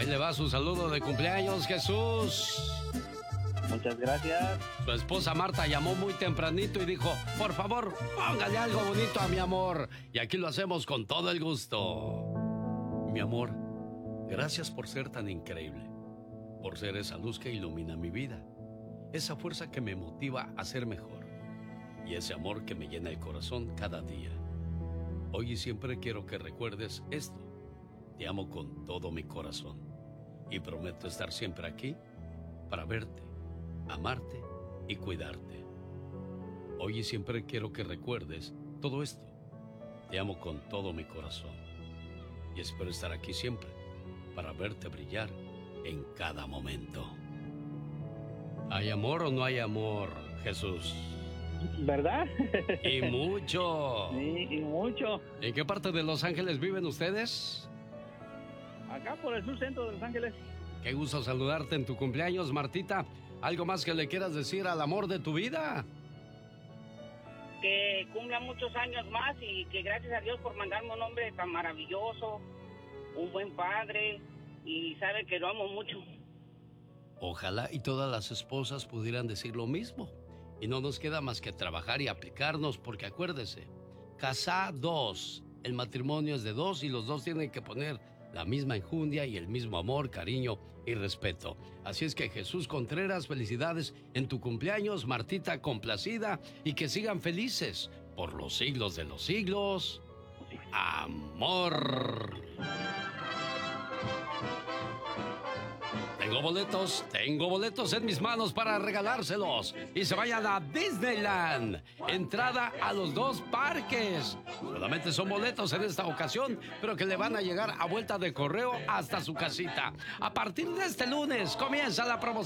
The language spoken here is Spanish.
Ahí le va su saludo de cumpleaños, Jesús. Muchas gracias. Su esposa Marta llamó muy tempranito y dijo, por favor, póngale algo bonito a mi amor. Y aquí lo hacemos con todo el gusto. Mi amor, gracias por ser tan increíble, por ser esa luz que ilumina mi vida, esa fuerza que me motiva a ser mejor y ese amor que me llena el corazón cada día. Hoy y siempre quiero que recuerdes esto. Te amo con todo mi corazón y prometo estar siempre aquí para verte, amarte y cuidarte. Hoy y siempre quiero que recuerdes todo esto. Te amo con todo mi corazón y espero estar aquí siempre para verte brillar en cada momento. ¿Hay amor o no hay amor, Jesús? ¿Verdad? Y mucho. Sí, y mucho. ¿En qué parte de Los Ángeles viven ustedes? Acá por el sur centro de Los Ángeles. Qué gusto saludarte en tu cumpleaños, Martita. ¿Algo más que le quieras decir al amor de tu vida? Que cumpla muchos años más y que gracias a Dios por mandarme un hombre tan maravilloso, un buen padre, y sabe que lo amo mucho. Ojalá y todas las esposas pudieran decir lo mismo. Y no nos queda más que trabajar y aplicarnos, porque acuérdese, casados, el matrimonio es de dos y los dos tienen que poner la misma enjundia y el mismo amor, cariño y respeto. Así es que Jesús Contreras, felicidades en tu cumpleaños, Martita complacida y que sigan felices por los siglos de los siglos. Amor. Tengo boletos en mis manos para regalárselos. Y se vayan a Disneyland. Entrada a los dos parques. Solamente son boletos en esta ocasión, pero que le van a llegar a vuelta de correo hasta su casita. A partir de este lunes comienza la promoción.